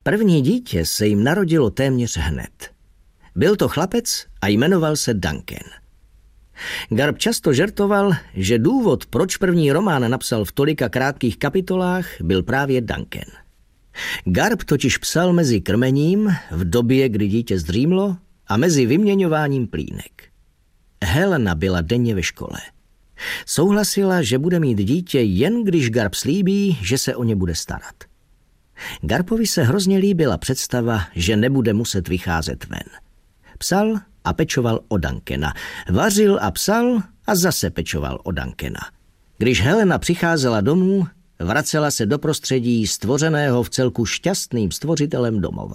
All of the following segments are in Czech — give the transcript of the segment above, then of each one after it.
První dítě se jim narodilo téměř hned. Byl to chlapec a jmenoval se Duncan. Garb často žertoval, že důvod, proč první román napsal v tolika krátkých kapitolách, byl právě Duncan. Garb totiž psal mezi krmením, v době, kdy dítě zdřímlo, a mezi vyměňováním plínek. Helena byla denně ve škole. Souhlasila, že bude mít dítě, jen když Garb slíbí, že se o ně bude starat. Garbovi se hrozně líbila představa, že nebude muset vycházet ven. Psal a pečoval o Duncana, vařil a psal a zase pečoval o Duncana. Když Helena přicházela domů, vracela se do prostředí stvořeného v celku šťastným stvořitelem domova.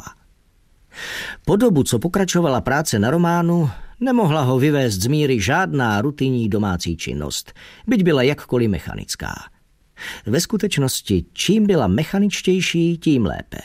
Po dobu, co pokračovala práce na románu, nemohla ho vyvést z míry žádná rutinní domácí činnost, byť byla jakkoliv mechanická. Ve skutečnosti, čím byla mechaničtější, tím lépe.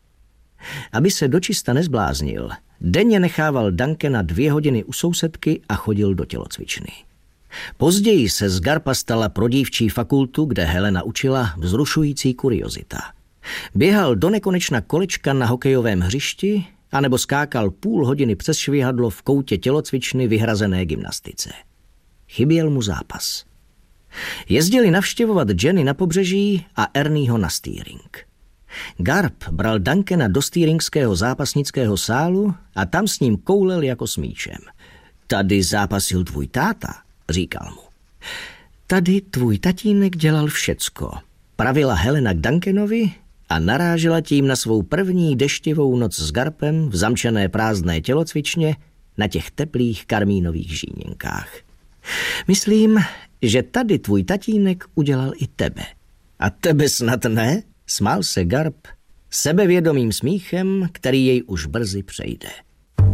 Aby se dočista nezbláznil, denně nechával Duncana 2 hodiny u sousedky a chodil do tělocvičny. Později se z Garba stala pro dívčí fakultu, kde Helena učila, vzrušující kuriozita. Běhal do nekonečna kolečka na hokejovém hřišti anebo skákal půl hodiny přes švihadlo v koutě tělocvičny vyhrazené gymnastice. Chyběl mu zápas. Jezdili navštěvovat Jenny na pobřeží a Ernieho na steering. Garb bral Duncana do steeringského zápasnického sálu a tam s ním koulel jako s míčem. Tady zápasil tvůj táta, říkal mu. Tady tvůj tatínek dělal všecko, pravila Helena k Duncanovi a narážela tím na svou první deštivou noc s Garbem v zamčené prázdné tělocvičně na těch teplých karmínových žíněnkách. Myslím, že tady tvůj tatínek udělal i tebe. A tebe snad ne? Smál se Garb sebevědomým smíchem, který jej už brzy přejde.